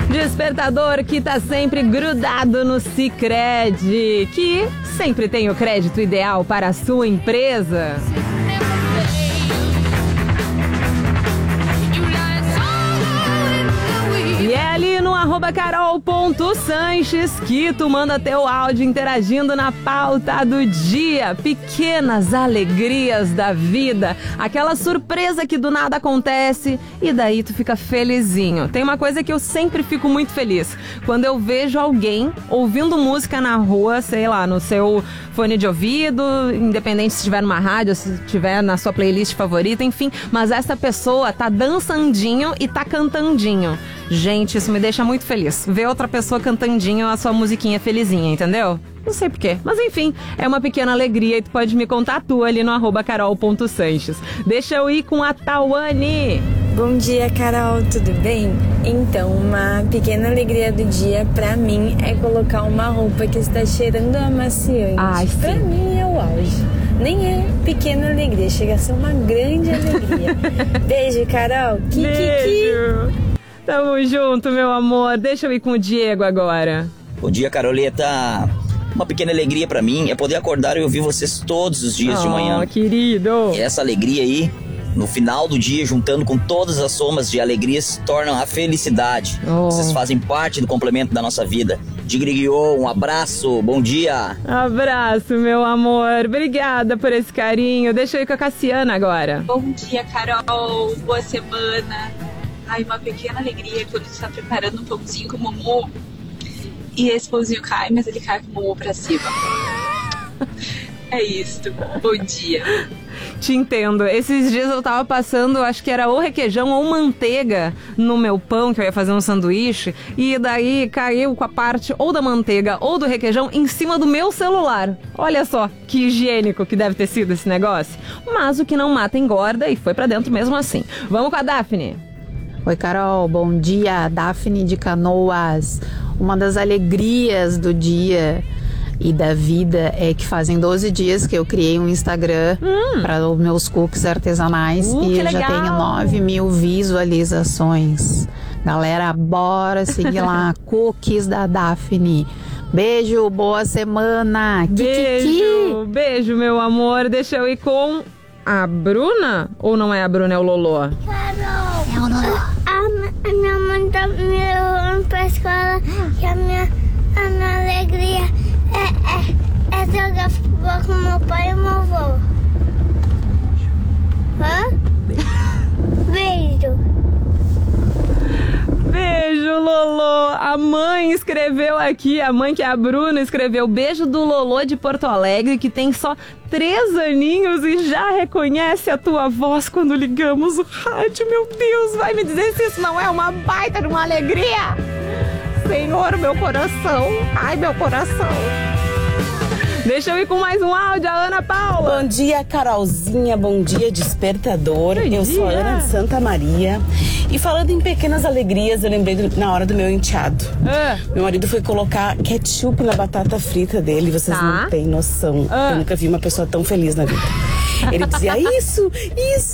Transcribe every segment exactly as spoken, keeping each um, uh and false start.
Despertador que tá sempre grudado no Sicredi, que sempre tem o crédito ideal para a sua empresa. E é ali no arroba carol.sanches que tu manda teu áudio interagindo na pauta do dia. Pequenas alegrias da vida, aquela surpresa que do nada acontece e daí tu fica felizinho. Tem uma coisa que eu sempre fico muito feliz, quando eu vejo alguém ouvindo música na rua, sei lá, no seu fone de ouvido, independente se estiver numa rádio, se estiver na sua playlist favorita, enfim, mas essa pessoa tá dançandinho e tá cantandinho. Gente, isso me deixa muito feliz. Ver outra pessoa cantandinho a sua musiquinha felizinha, entendeu? Não sei porquê. Mas enfim, é uma pequena alegria e tu pode me contar a tua ali no arroba carol.sanches. Deixa eu ir com a Tawane. Bom dia, Carol, tudo bem? Então, uma pequena alegria do dia pra mim é colocar uma roupa que está cheirando amaciante. Ai, sim. Pra mim é o auge. Nem é pequena alegria, chega a ser uma grande alegria. Beijo, Carol. Ki, Beijo. Ki, ki. Tamo junto, meu amor. Deixa eu ir com o Diego agora. Bom dia, Caroleta. Uma pequena alegria pra mim é poder acordar e ouvir vocês todos os dias oh, de manhã. Querido. E essa alegria aí, no final do dia, juntando com todas as somas de alegrias, se tornam a felicidade. Oh. Vocês fazem parte do complemento da nossa vida. Digrigiô, um abraço, bom dia. Abraço, meu amor. Obrigada por esse carinho. Deixa eu ir com a Cassiana agora. Bom dia, Carol. Boa semana. Ai, uma pequena alegria quando você está preparando um pãozinho com o Momô e esse pãozinho cai, mas ele cai com o Momô pra cima. É isso. Bom dia. Te entendo. Esses dias eu tava passando, acho que era ou requeijão ou manteiga no meu pão, que eu ia fazer um sanduíche, e daí caiu com a parte ou da manteiga ou do requeijão em cima do meu celular. Olha só que higiênico que deve ter sido esse negócio. Mas o que não mata engorda e foi pra dentro mesmo assim. Vamos com a Daphne. Oi, Carol, bom dia. Daphne de Canoas. Uma das alegrias do dia e da vida é que fazem doze dias que eu criei um Instagram hum. para os meus cookies artesanais uh, e eu legal. já tenho nove mil visualizações. Galera, bora seguir lá, Cookies da Daphne. Beijo, boa semana. Beijo, Kikiki. beijo, meu amor. Deixa eu ir com a Bruna? Ou não é a Bruna, é o Lolô? Carol, é o Lolô. A, a minha mãe tá me levando pra escola e a minha, a minha alegria é, é, é jogar futebol com meu pai e meu avô. Hã? Beijo. Beijo, Lolô. A mãe escreveu aqui, a mãe que é a Bruna escreveu: beijo do Lolô de Porto Alegre, que tem só três aninhos e já reconhece a tua voz quando ligamos o rádio. Meu Deus, vai me dizer se isso não é uma baita de uma alegria? Senhor, meu coração. Ai, meu coração. Deixa eu ir com mais um áudio, a Ana Paula. Bom dia, Carolzinha. Bom dia, Despertador. Bom eu dia. sou a Ana de Santa Maria. E falando em pequenas alegrias, eu lembrei do, na hora do meu enteado. Ah. Meu marido foi colocar ketchup na batata frita dele. Vocês Tá. não têm noção. Ah. Eu nunca vi uma pessoa tão feliz na vida. Ele dizia, isso, isso.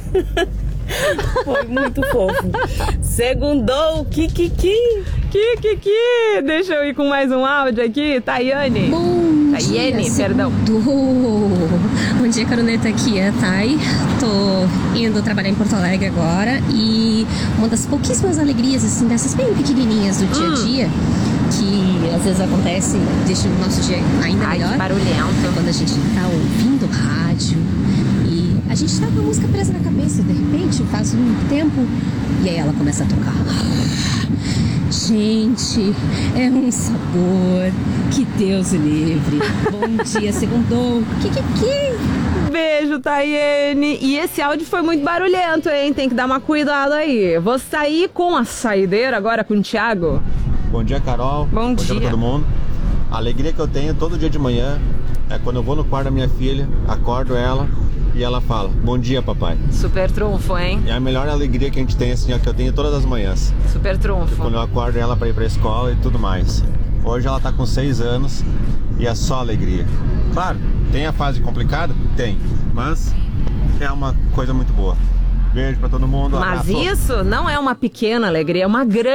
Foi muito fofo. Segundou, kikiki. Kikiki. Deixa eu ir com mais um áudio aqui, Tayane. Bom Tayane, dia, perdão. Bom dia, Caroleta, aqui é a Thay. Tô indo trabalhar em Porto Alegre agora e uma das pouquíssimas alegrias, assim, dessas bem pequenininhas do dia a dia, que às vezes acontece, deixa o nosso dia ainda Ai, melhor. que barulhento. É quando a gente tá ouvindo rádio e a gente tá com a música presa na cabeça e de repente faz um tempo e aí ela começa a tocar. Gente, é um sabor, que Deus o livre. Bom dia, segundou. Kikiki. Beijo, Tayane. E esse áudio foi muito barulhento, hein? Tem que dar uma cuidado aí. Vou sair com a saideira agora com o Thiago. Bom dia, Carol. Bom, Bom dia. dia pra todo mundo. A alegria que eu tenho todo dia de manhã é quando eu vou no quarto da minha filha, acordo ela e ela fala, bom dia, papai. Super trunfo, hein? É a melhor alegria que a gente tem, assim, ó, que eu tenho todas as manhãs. Super trunfo. Quando eu acordo ela pra ir pra escola e tudo mais. Hoje ela tá com seis anos e é só alegria. Claro, tem a fase complicada? Tem. Mas é uma coisa muito boa. Beijo pra todo mundo. Mas abraço. isso não é uma pequena alegria, é uma grande